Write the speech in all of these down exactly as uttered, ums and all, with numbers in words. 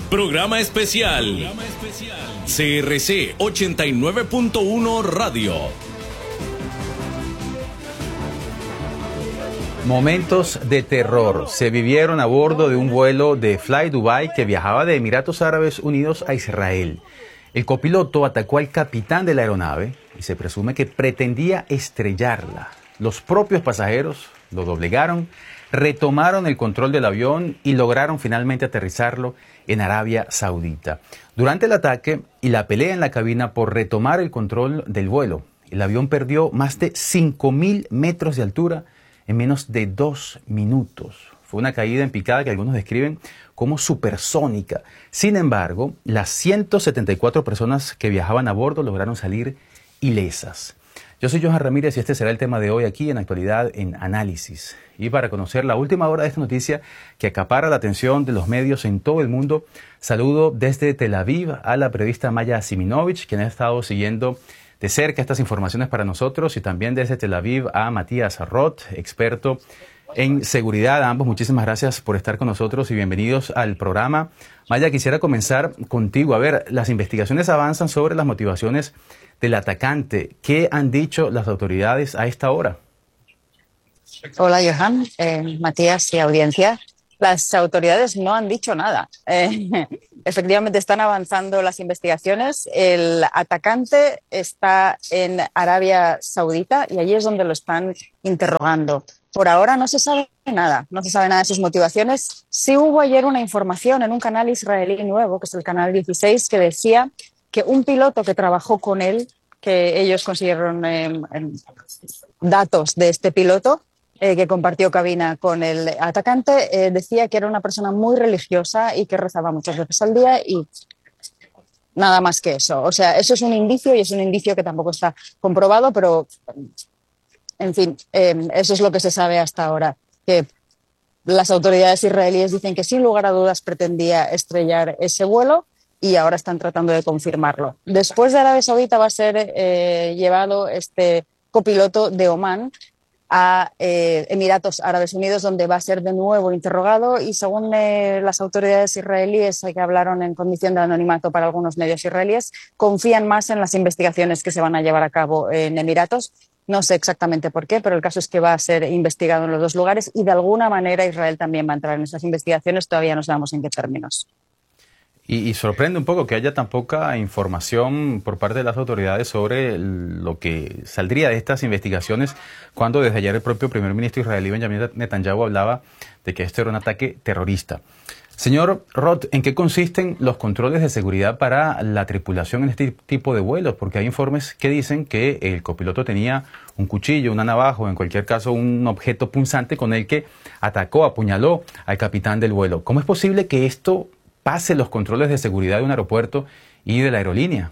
Programa especial. C R C ochenta y nueve punto uno Radio. Momentos de terror se vivieron a bordo de un vuelo de Fly Dubai que viajaba de Emiratos Árabes Unidos a Israel. El copiloto atacó al capitán de la aeronave y se presume que pretendía estrellarla. Los propios pasajeros lo doblegaron, retomaron el control del avión y lograron finalmente aterrizarlo en Arabia Saudita. Durante el ataque y la pelea en la cabina por retomar el control del vuelo, el avión perdió más de cinco mil metros de altura en menos de dos minutos. Fue una caída en picada que algunos describen como supersónica. Sin embargo, las ciento setenta y cuatro personas que viajaban a bordo lograron salir ilesas. Yo soy Johan Ramírez y este será el tema de hoy aquí en Actualidad en Análisis. Y para conocer la última hora de esta noticia que acapara la atención de los medios en todo el mundo, saludo desde Tel Aviv a la periodista Maya Siminovich, quien ha estado siguiendo de cerca estas informaciones para nosotros, y también desde Tel Aviv a Matías Roth, experto en seguridad. A ambos, muchísimas gracias por estar con nosotros y bienvenidos al programa. Maya, quisiera comenzar contigo. A ver, las investigaciones avanzan sobre las motivaciones del atacante. ¿Qué han dicho las autoridades a esta hora? Hola, Johan, eh, Matías y audiencia. Las autoridades no han dicho nada. Eh, efectivamente están avanzando las investigaciones. El atacante está en Arabia Saudita y allí es donde lo están interrogando. Por ahora no se sabe nada, no se sabe nada de sus motivaciones. Sí hubo ayer una información en un canal israelí nuevo, que es el canal dieciséis, que decía que un piloto que trabajó con él, que ellos consiguieron eh, datos de este piloto, Eh, que compartió cabina con el atacante, eh, decía que era una persona muy religiosa y que rezaba muchas veces al día y nada más que eso. O sea, eso es un indicio y es un indicio que tampoco está comprobado, pero en fin, eh, eso es lo que se sabe hasta ahora, que las autoridades israelíes dicen que sin lugar a dudas pretendía estrellar ese vuelo y ahora están tratando de confirmarlo. Después de Arabia Saudita va a ser eh, llevado este copiloto de Omán a eh, Emiratos Árabes Unidos, donde va a ser de nuevo interrogado, y según eh, las autoridades israelíes, que hablaron en condición de anonimato para algunos medios israelíes, confían más en las investigaciones que se van a llevar a cabo en Emiratos. No sé exactamente por qué, pero el caso es que va a ser investigado en los dos lugares y de alguna manera Israel también va a entrar en esas investigaciones. Todavía no sabemos en qué términos. Y, y sorprende un poco que haya tan poca información por parte de las autoridades sobre lo que saldría de estas investigaciones, cuando desde ayer el propio primer ministro israelí Benjamin Netanyahu hablaba de que esto era un ataque terrorista. Señor Roth, ¿en qué consisten los controles de seguridad para la tripulación en este tipo de vuelos? Porque hay informes que dicen que el copiloto tenía un cuchillo, una navaja o en cualquier caso un objeto punzante con el que atacó, apuñaló al capitán del vuelo. ¿Cómo es posible que esto pase los controles de seguridad de un aeropuerto y de la aerolínea?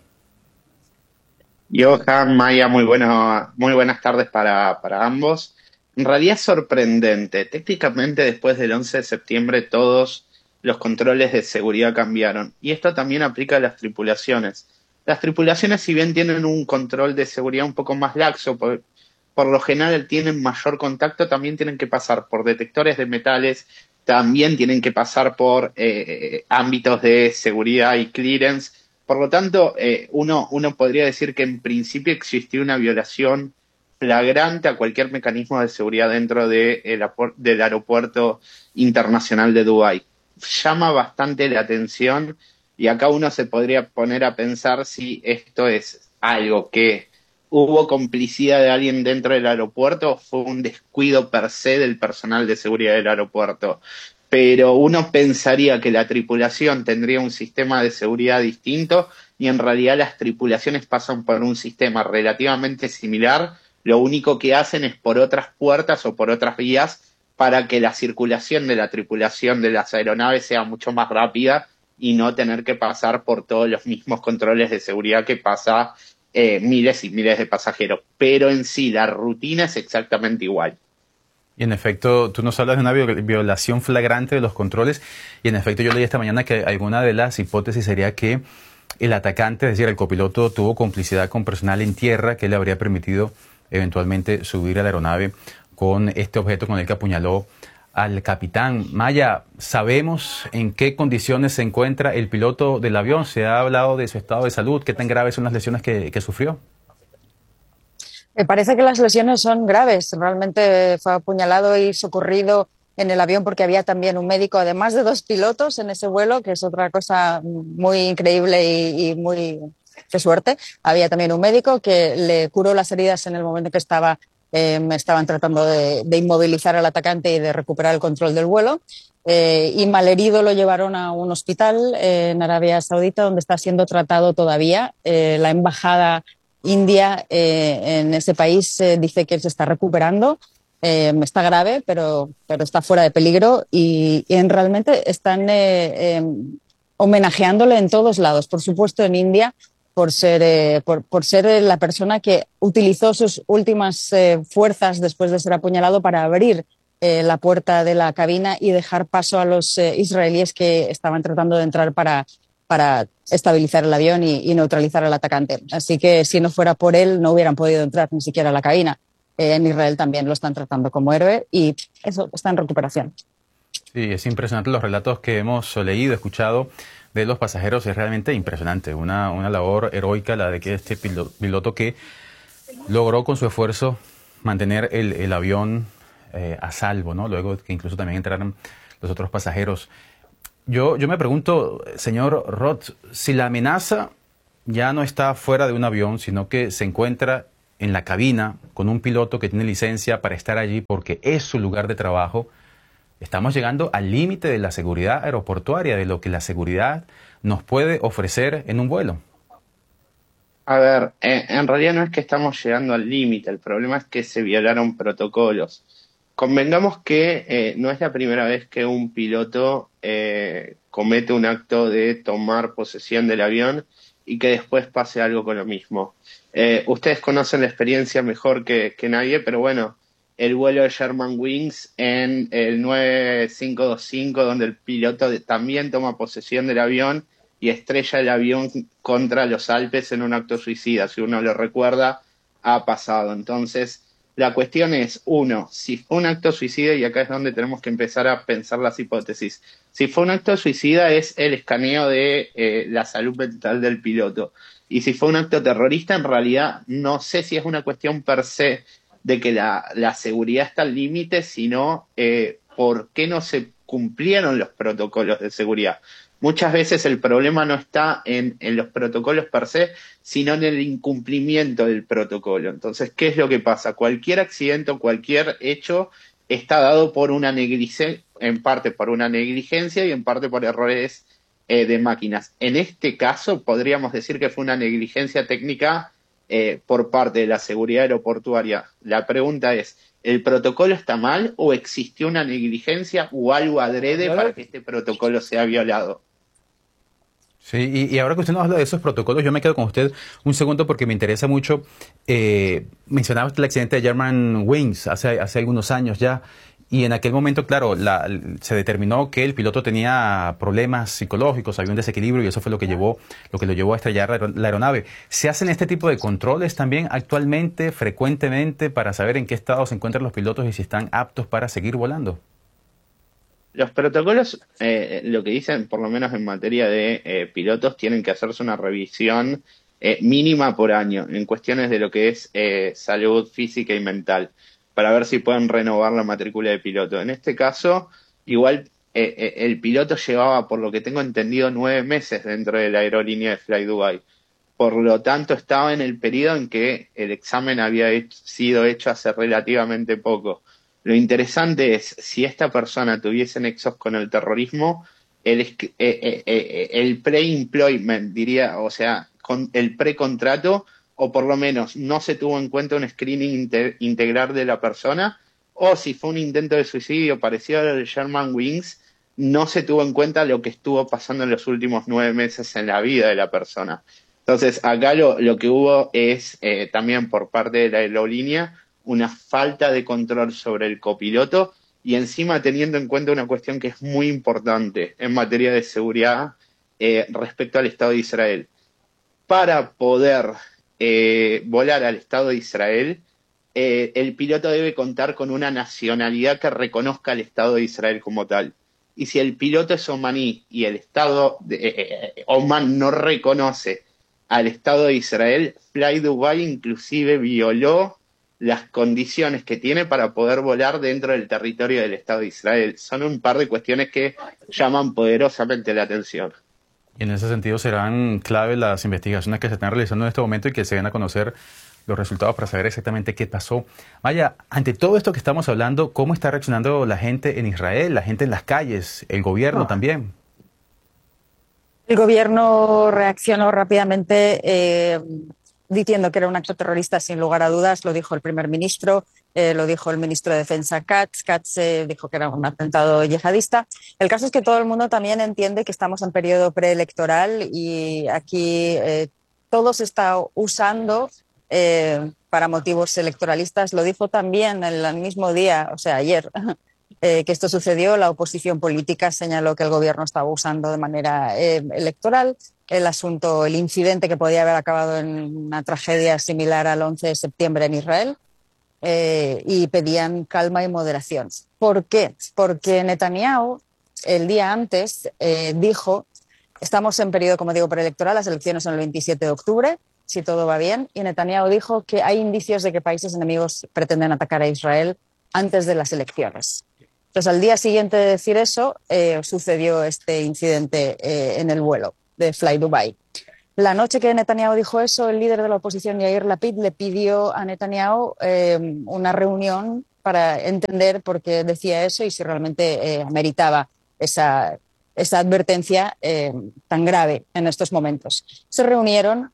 Johan, Maya, muy, bueno, muy buenas tardes para, para ambos. En realidad es sorprendente. Técnicamente después del once de septiembre todos los controles de seguridad cambiaron. Y esto también aplica a las tripulaciones. Las tripulaciones, si bien tienen un control de seguridad un poco más laxo, por, por lo general tienen mayor contacto, también tienen que pasar por detectores de metales, también tienen que pasar por eh, ámbitos de seguridad y clearance. Por lo tanto, eh, uno, uno podría decir que en principio existió una violación flagrante a cualquier mecanismo de seguridad dentro de el, del aeropuerto internacional de Dubái. Llama bastante la atención y acá uno se podría poner a pensar si esto es algo que hubo complicidad de alguien dentro del aeropuerto o fue un descuido per se del personal de seguridad del aeropuerto. Pero uno pensaría que la tripulación tendría un sistema de seguridad distinto y en realidad las tripulaciones pasan por un sistema relativamente similar. Lo único que hacen es por otras puertas o por otras vías para que la circulación de la tripulación de las aeronaves sea mucho más rápida y no tener que pasar por todos los mismos controles de seguridad que pasa eh, miles y miles de pasajeros. Pero en sí, la rutina es exactamente igual. Y en efecto, tú nos hablas de una violación flagrante de los controles, y en efecto yo leí esta mañana que alguna de las hipótesis sería que el atacante, es decir, el copiloto, tuvo complicidad con personal en tierra que le habría permitido eventualmente subir a la aeronave con este objeto con el que apuñaló al capitán. Maya, ¿sabemos en qué condiciones se encuentra el piloto del avión? ¿Se ha hablado de su estado de salud? ¿Qué tan graves son las lesiones que, que sufrió? Me parece que las lesiones son graves. Realmente fue apuñalado y socorrido en el avión porque había también un médico, además de dos pilotos en ese vuelo, que es otra cosa muy increíble y, y muy de suerte. Había también un médico que le curó las heridas en el momento que estaba, eh, estaban tratando de, de inmovilizar al atacante y de recuperar el control del vuelo. Eh, y malherido lo llevaron a un hospital eh, en Arabia Saudita, donde está siendo tratado todavía. Eh, la embajada india eh, en ese país eh, dice que se está recuperando. Eh, está grave, pero, pero está fuera de peligro y, y en, realmente están eh, eh, homenajeándole en todos lados. Por supuesto, en India, por ser, eh, por, por ser la persona que utilizó sus últimas eh, fuerzas después de ser apuñalado para abrir eh, la puerta de la cabina y dejar paso a los eh, israelíes que estaban tratando de entrar para, para estabilizar el avión y, y neutralizar al atacante. Así que si no fuera por él, no hubieran podido entrar ni siquiera a la cabina. Eh, en Israel también lo están tratando como héroe y eso está en recuperación. Sí, es impresionante los relatos que hemos leído, escuchado de los pasajeros. Es realmente impresionante. Una, una labor heroica la de que este piloto, piloto que logró con su esfuerzo mantener el, el avión eh, a salvo, ¿no? Luego que incluso también entraron los otros pasajeros. Yo, yo me pregunto, señor Roth, si la amenaza ya no está fuera de un avión, sino que se encuentra en la cabina con un piloto que tiene licencia para estar allí porque es su lugar de trabajo, estamos llegando al límite de la seguridad aeroportuaria, de lo que la seguridad nos puede ofrecer en un vuelo. A ver, eh, en realidad no es que estamos llegando al límite, el problema es que se violaron protocolos. Convengamos que eh, no es la primera vez que un piloto eh, comete un acto de tomar posesión del avión y que después pase algo con lo mismo. Eh, ustedes conocen la experiencia mejor que, que nadie, pero bueno, el vuelo de Germanwings en el nueve cinco dos cinco, donde el piloto de, también toma posesión del avión y estrella el avión contra los Alpes en un acto suicida. Si uno lo recuerda, ha pasado. Entonces, la cuestión es, uno, si fue un acto suicida, y acá es donde tenemos que empezar a pensar las hipótesis. Si fue un acto suicida, es el escaneo de eh, la salud mental del piloto. Y si fue un acto terrorista, en realidad no sé si es una cuestión per se de que la, la seguridad está al límite, sino eh, por qué no se cumplieron los protocolos de seguridad. Muchas veces el problema no está en, en los protocolos per se, sino en el incumplimiento del protocolo. Entonces, ¿qué es lo que pasa? Cualquier accidente o cualquier hecho está dado por una negligencia, en parte por una negligencia y en parte por errores eh, de máquinas. En este caso, podríamos decir que fue una negligencia técnica eh, por parte de la seguridad aeroportuaria. La pregunta es, ¿el protocolo está mal o existió una negligencia o algo adrede para que este protocolo sea violado? Sí, y, y ahora que usted nos habla de esos protocolos, yo me quedo con usted un segundo porque me interesa mucho. Eh, mencionaba usted el accidente de Germanwings hace, hace algunos años ya, y en aquel momento, claro, la, se determinó que el piloto tenía problemas psicológicos, había un desequilibrio y eso fue lo que llevó, lo que lo llevó a estrellar la, la aeronave. ¿Se hacen este tipo de controles también actualmente, frecuentemente, para saber en qué estado se encuentran los pilotos y si están aptos para seguir volando? Los protocolos, eh, lo que dicen, por lo menos en materia de eh, pilotos, tienen que hacerse una revisión eh, mínima por año en cuestiones de lo que es eh, salud física y mental, para ver si pueden renovar la matrícula de piloto. En este caso, igual eh, eh, el piloto llevaba, por lo que tengo entendido, nueve meses dentro de la aerolínea de Fly Dubai. Por lo tanto, estaba en el periodo en que el examen había hecho, sido hecho hace relativamente poco. Lo interesante es, si esta persona tuviese nexos con el terrorismo, el, eh, eh, eh, el pre-employment, diría, o sea, con el precontrato, o por lo menos no se tuvo en cuenta un screening inter, integral de la persona, o si fue un intento de suicidio parecido al de Germanwings, no se tuvo en cuenta lo que estuvo pasando en los últimos nueve meses en la vida de la persona. Entonces, acá lo, lo que hubo es eh, también por parte de la aerolínea una falta de control sobre el copiloto y encima teniendo en cuenta una cuestión que es muy importante en materia de seguridad eh, respecto al Estado de Israel. Para poder eh, volar al Estado de Israel eh, el piloto debe contar con una nacionalidad que reconozca al Estado de Israel como tal. Y si el piloto es omaní y el Estado de eh, Oman no reconoce al Estado de Israel, Fly Dubai inclusive violó las condiciones que tiene para poder volar dentro del territorio del Estado de Israel. Son un par de cuestiones que llaman poderosamente la atención. Y en ese sentido serán clave las investigaciones que se están realizando en este momento y que se den a conocer los resultados para saber exactamente qué pasó. Maya, ante todo esto que estamos hablando, ¿cómo está reaccionando la gente en Israel, la gente en las calles, el gobierno oh. también? El gobierno reaccionó rápidamente eh, diciendo que era un acto terrorista sin lugar a dudas. Lo dijo el primer ministro, eh, lo dijo el ministro de Defensa Katz. Katz eh, dijo que era un atentado yihadista. El caso es que todo el mundo también entiende que estamos en periodo preelectoral y aquí eh, todo se está usando Eh, para motivos electoralistas. Lo dijo también el mismo día, o sea, ayer, eh, que esto sucedió. La oposición política señaló que el gobierno estaba usando de manera eh, electoral el asunto, el incidente que podía haber acabado en una tragedia similar al once de septiembre en Israel, eh, y pedían calma y moderación. ¿Por qué? Porque Netanyahu el día antes eh, dijo, estamos en periodo, como digo, preelectoral, las elecciones son el veintisiete de octubre, si todo va bien, y Netanyahu dijo que hay indicios de que países enemigos pretenden atacar a Israel antes de las elecciones. Entonces, al día siguiente de decir eso, eh, sucedió este incidente eh, en el vuelo de Fly Dubai. La noche que Netanyahu dijo eso, el líder de la oposición, Yair Lapid, le pidió a Netanyahu eh, una reunión para entender por qué decía eso y si realmente eh, ameritaba esa, esa advertencia eh, tan grave en estos momentos. Se reunieron.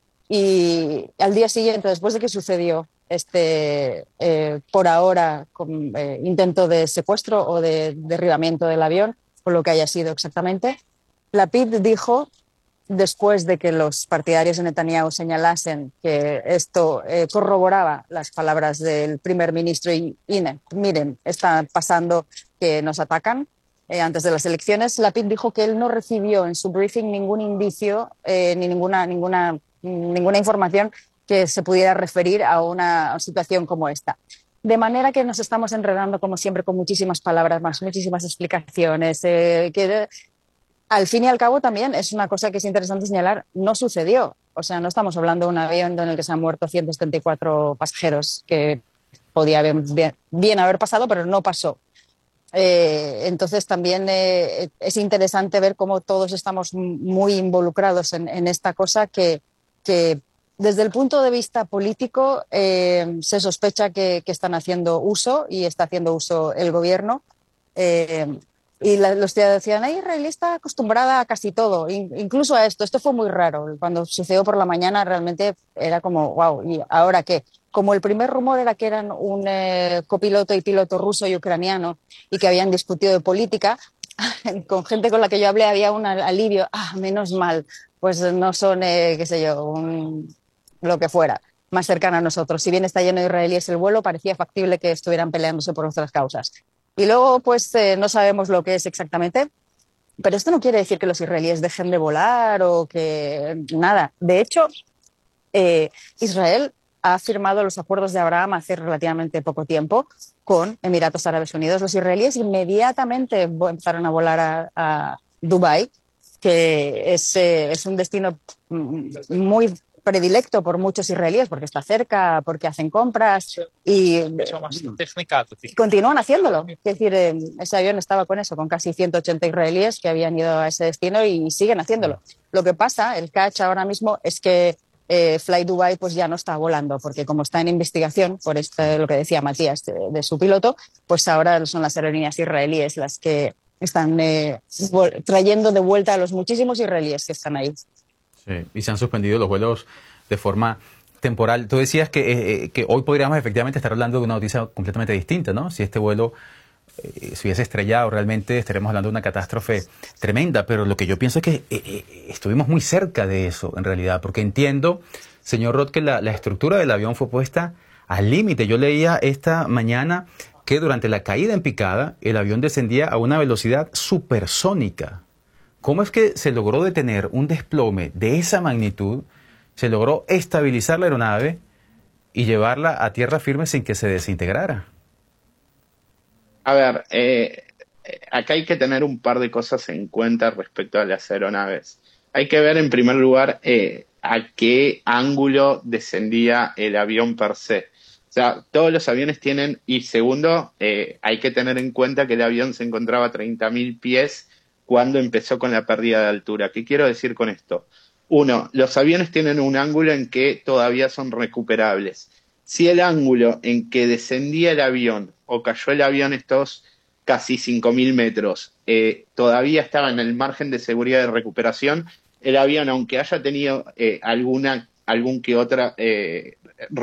Y al día siguiente, después de que sucedió este, eh, por ahora, con, eh, intento de secuestro o de derribamiento del avión, por lo que haya sido exactamente, Lapid dijo, después de que los partidarios de Netanyahu señalasen que esto eh, corroboraba las palabras del primer ministro, y, y miren, está pasando que nos atacan, eh, antes de las elecciones, Lapid dijo que él no recibió en su briefing ningún indicio, eh, ni ninguna... ninguna ninguna información que se pudiera referir a una situación como esta. De manera que nos estamos enredando, como siempre, con muchísimas palabras más, muchísimas explicaciones, eh, que al fin y al cabo también es una cosa que es interesante señalar, no sucedió. O sea, no estamos hablando de un avión en el que se han muerto ciento setenta y cuatro pasajeros, que podía bien, bien, bien haber pasado, pero no pasó. Eh, entonces también eh, es interesante ver cómo todos estamos muy involucrados en, en esta cosa que que desde el punto de vista político eh, se sospecha que, que están haciendo uso y está haciendo uso el gobierno. Eh, y la, los ciudadanos decían, ay, Israel está acostumbrada a casi todo, in, incluso a esto. Esto fue muy raro. Cuando sucedió por la mañana realmente era como, wow, ¿y ahora qué? Como el primer rumor era que eran un eh, copiloto y piloto ruso y ucraniano y que habían discutido de política, con gente con la que yo hablé había un alivio, ah, menos mal. Pues no son, eh, qué sé yo, un, lo que fuera, más cercana a nosotros. Si bien está lleno de israelíes el vuelo, parecía factible que estuvieran peleándose por otras causas. Y luego, pues eh, no sabemos lo que es exactamente, pero esto no quiere decir que los israelíes dejen de volar o que nada. De hecho, eh, Israel ha firmado los acuerdos de Abraham hace relativamente poco tiempo con Emiratos Árabes Unidos. Los israelíes inmediatamente empezaron a volar a, a Dubái, que es, eh, es un destino muy predilecto por muchos israelíes, porque está cerca, porque hacen compras y, y continúan haciéndolo. Es decir, eh, ese avión estaba con eso, con casi ciento ochenta israelíes que habían ido a ese destino y siguen haciéndolo. Lo que pasa, el catch ahora mismo, es que eh, Fly Dubai pues ya no está volando, porque como está en investigación, por esto, lo que decía Matías de, de su piloto, pues ahora son las aerolíneas israelíes las que están eh, trayendo de vuelta a los muchísimos israelíes que están ahí. Sí, y se han suspendido los vuelos de forma temporal. Tú decías que, eh, que hoy podríamos efectivamente estar hablando de una noticia completamente distinta, ¿no? Si este vuelo eh, se hubiese estrellado, realmente estaremos hablando de una catástrofe tremenda, pero lo que yo pienso es que eh, eh, estuvimos muy cerca de eso, en realidad, porque entiendo, señor Roth, que la, la estructura del avión fue puesta al límite. Yo leía esta mañana que durante la caída en picada el avión descendía a una velocidad supersónica. ¿Cómo es que se logró detener un desplome de esa magnitud? Se logró estabilizar la aeronave y llevarla a tierra firme sin que se desintegrara. A ver, eh, acá hay que tener un par de cosas en cuenta respecto a las aeronaves. Hay que ver en primer lugar eh, a qué ángulo descendía el avión per se. O sea, todos los aviones tienen, y segundo, eh, hay que tener en cuenta que el avión se encontraba a treinta mil pies cuando empezó con la pérdida de altura. ¿Qué quiero decir con esto? Uno, los aviones tienen un ángulo en que todavía son recuperables. Si el ángulo en que descendía el avión o cayó el avión estos casi cinco mil metros eh, todavía estaba en el margen de seguridad de recuperación, el avión, aunque haya tenido eh, alguna, algún que otra, eh,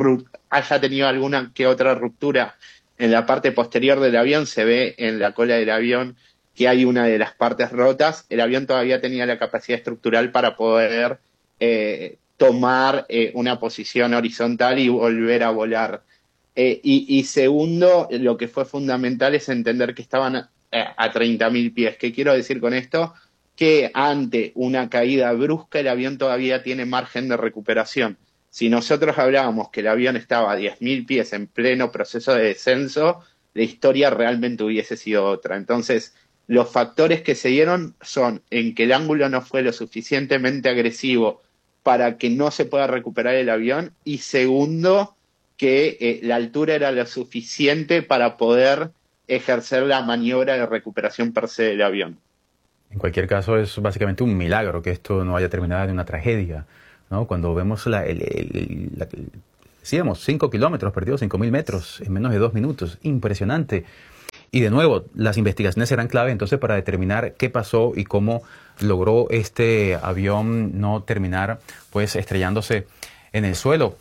haya tenido alguna que otra ruptura en la parte posterior del avión, se ve en la cola del avión que hay una de las partes rotas, el avión todavía tenía la capacidad estructural para poder eh, tomar eh, una posición horizontal y volver a volar. Eh, y, y segundo, lo que fue fundamental es entender que estaban a, a treinta mil pies. ¿Qué quiero decir con esto? Que ante una caída brusca el avión todavía tiene margen de recuperación. Si nosotros hablábamos que el avión estaba a diez mil pies en pleno proceso de descenso, la historia realmente hubiese sido otra. Entonces, los factores que se dieron son en que el ángulo no fue lo suficientemente agresivo para que no se pueda recuperar el avión, y segundo, que eh, la altura era lo suficiente para poder ejercer la maniobra de recuperación per se del avión. En cualquier caso, es básicamente un milagro que esto no haya terminado en una tragedia, ¿no? Cuando vemos la, el, el, la, decíamos, cinco kilómetros perdidos, cinco mil metros en menos de dos minutos, impresionante. Y de nuevo, las investigaciones serán clave entonces para determinar qué pasó y cómo logró este avión no terminar pues estrellándose en el suelo.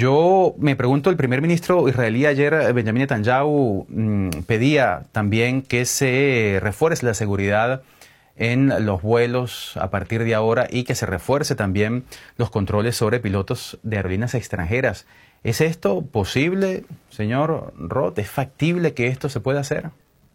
Yo me pregunto, el primer ministro israelí ayer, Benjamin Netanyahu, mmm, pedía también que se refuerce la seguridad en los vuelos a partir de ahora y que se refuerce también los controles sobre pilotos de aerolíneas extranjeras. ¿Es esto posible, señor Roth? ¿Es factible que esto se pueda hacer?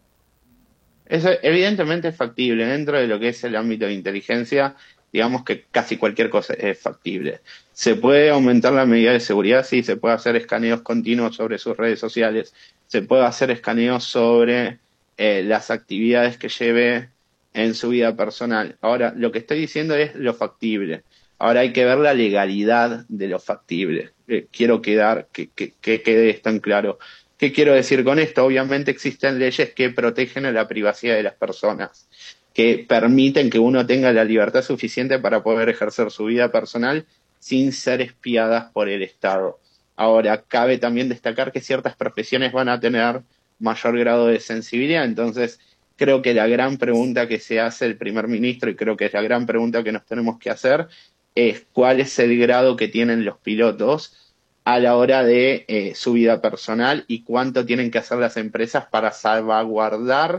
Eso evidentemente es factible. Dentro de lo que es el ámbito de inteligencia, digamos que casi cualquier cosa es factible. ¿Se puede aumentar la medida de seguridad? Sí, se puede hacer escaneos continuos sobre sus redes sociales, se puede hacer escaneos sobre eh, las actividades que lleve en su vida personal. Ahora, lo que estoy diciendo es lo factible. Ahora hay que ver la legalidad de lo factible. Eh, quiero quedar, que, que, que quede esto en claro. ¿Qué quiero decir con esto? Obviamente existen leyes que protegen a la privacidad de las personas, que permiten que uno tenga la libertad suficiente para poder ejercer su vida personal sin ser espiadas por el Estado. Ahora, cabe también destacar que ciertas profesiones van a tener mayor grado de sensibilidad, entonces creo que la gran pregunta que se hace el primer ministro, y creo que es la gran pregunta que nos tenemos que hacer, es cuál es el grado que tienen los pilotos a la hora de eh, su vida personal y cuánto tienen que hacer las empresas para salvaguardar,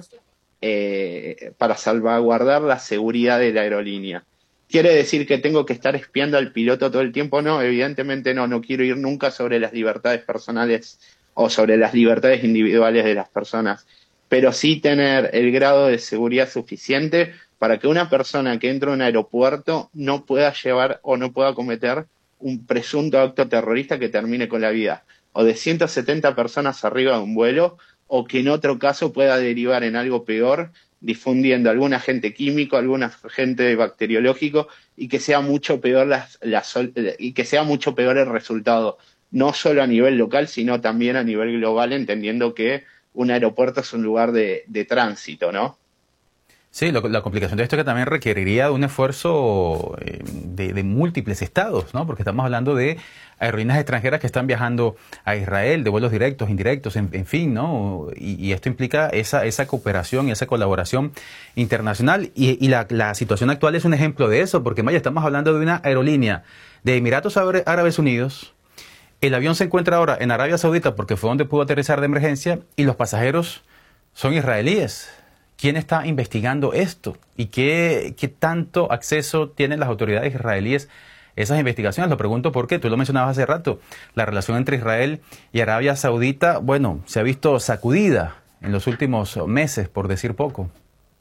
eh, para salvaguardar la seguridad de la aerolínea. ¿Quiere decir que tengo que estar espiando al piloto todo el tiempo? No, evidentemente no. No quiero ir nunca sobre las libertades personales o sobre las libertades individuales de las personas, pero sí tener el grado de seguridad suficiente para que una persona que entra a un aeropuerto no pueda llevar o no pueda cometer un presunto acto terrorista que termine con la vida o de ciento setenta personas arriba de un vuelo, o que en otro caso pueda derivar en algo peor, difundiendo algún agente químico, algún agente bacteriológico, y que sea mucho peor las, las, y que sea mucho peor el resultado, no solo a nivel local, sino también a nivel global, entendiendo que un aeropuerto es un lugar de, de tránsito, ¿no? Sí, lo, la complicación de esto es que también requeriría de un esfuerzo eh, de, de múltiples estados, ¿no? Porque estamos hablando de aerolíneas extranjeras que están viajando a Israel, de vuelos directos, indirectos, en, en fin, ¿no? Y, y esto implica esa, esa cooperación y esa colaboración internacional. Y, y la, la situación actual es un ejemplo de eso, porque, Maya, estamos hablando de una aerolínea de Emiratos Árabes Unidos. El avión se encuentra ahora en Arabia Saudita porque fue donde pudo aterrizar de emergencia, y los pasajeros son israelíes. ¿Quién está investigando esto? ¿Y qué, qué tanto acceso tienen las autoridades israelíes a esas investigaciones? Lo pregunto porque tú lo mencionabas hace rato. La relación entre Israel y Arabia Saudita, bueno, se ha visto sacudida en los últimos meses, por decir poco.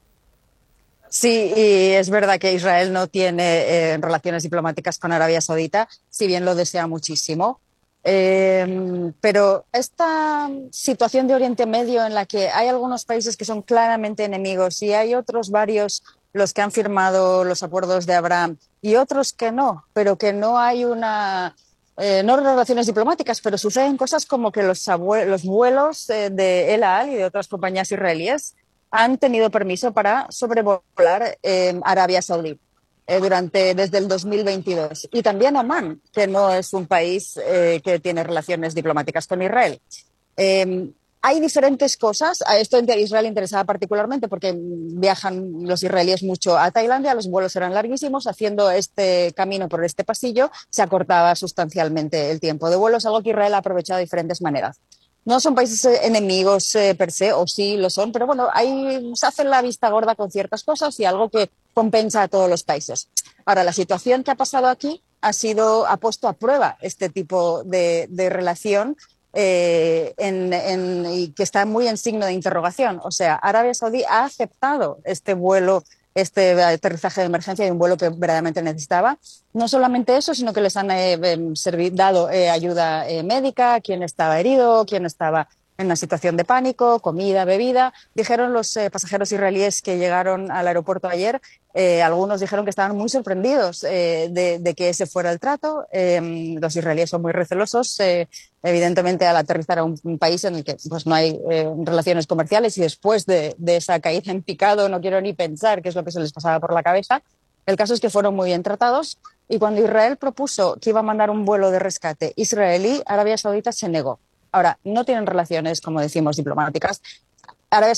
Sí, y es verdad que Israel no tiene eh, relaciones diplomáticas con Arabia Saudita, si bien lo desea muchísimo. Eh, pero esta situación de Oriente Medio en la que hay algunos países que son claramente enemigos y hay otros varios, los que han firmado los acuerdos de Abraham y otros que no, pero que no hay una, eh, no relaciones diplomáticas, pero suceden cosas como que los, los vuelos eh, de El Al y de otras compañías israelíes han tenido permiso para sobrevolar eh, Arabia Saudí eh, durante, desde el dos mil veintidós. Y también Omán, que no es un país eh, que tiene relaciones diplomáticas con Israel. Eh, hay diferentes cosas. A esto a Israel interesaba particularmente porque viajan los israelíes mucho a Tailandia, los vuelos eran larguísimos, haciendo este camino por este pasillo se acortaba sustancialmente el tiempo de vuelo, es algo que Israel ha aprovechado de diferentes maneras. No son países enemigos eh, per se, o sí lo son, pero bueno, ahí se hace la vista gorda con ciertas cosas y algo que compensa a todos los países. Ahora, la situación que ha pasado aquí ha sido, ha puesto a prueba este tipo de, de relación eh, en, en, y que está muy en signo de interrogación. O sea, Arabia Saudí ha aceptado este vuelo, este aterrizaje de emergencia de un vuelo que verdaderamente necesitaba. No solamente eso, sino que les han eh, servido, dado eh, ayuda eh, médica, quien estaba herido, quien estaba en una situación de pánico, comida, bebida. Dijeron los eh, pasajeros israelíes que llegaron al aeropuerto ayer, eh, algunos dijeron que estaban muy sorprendidos eh, de, de que ese fuera el trato. Eh, los israelíes son muy recelosos, eh, evidentemente, al aterrizar a un, un país en el que pues, no hay eh, relaciones comerciales y después de, de esa caída en picado no quiero ni pensar qué es lo que se les pasaba por la cabeza. El caso es que fueron muy bien tratados y cuando Israel propuso que iba a mandar un vuelo de rescate israelí, Arabia Saudita se negó. Ahora, no tienen relaciones, como decimos, diplomáticas. Arabia